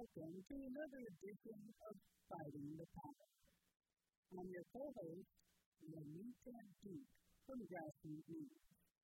welcome to another edition of Fighting the Power. I'm your co-host, Lenita Duke from Grassroots News.